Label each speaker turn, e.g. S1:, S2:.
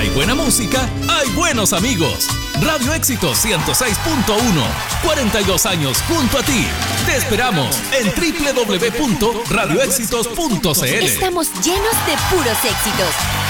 S1: hay buena música, hay buenos amigos. Radio Éxitos 106.1, 42 años junto a ti. Te esperamos en www.radioéxitos.cl.
S2: Estamos llenos de puros éxitos.